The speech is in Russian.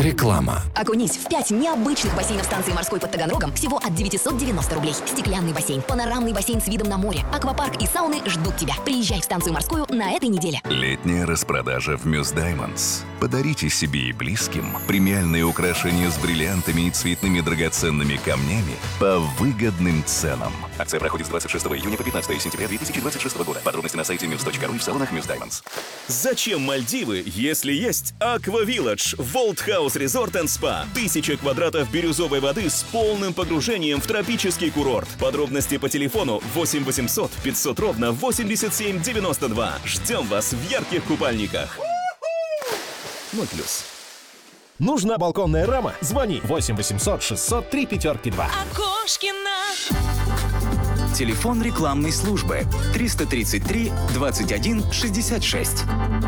Реклама. Окунись в 5 необычных бассейнов станции морской под Таганрогом всего от 990 рублей. Стеклянный бассейн, панорамный бассейн с видом на море, аквапарк и сауны ждут тебя. Приезжай в станцию морскую на этой неделе. Летняя распродажа в Muse Diamonds. Подарите себе и близким премиальные украшения с бриллиантами и цветными драгоценными камнями по выгодным ценам. Акция проходит с 26 июня по 15 сентября 2026 года. Подробности на сайте muse.ru и в салонах Muse Diamonds. Зачем Мальдивы, если есть Aqua Village, World House Resort and Spa? 1000 квадратов бирюзовой воды с полным погружением в тропический курорт. Подробности по телефону 8 800 500 ровно 87 92. Ждем вас в ярких купальниках. 0+. Нужна балконная рама? Звони 8 800 600 3 5 Окошкина. Телефон рекламной службы 333 21 66.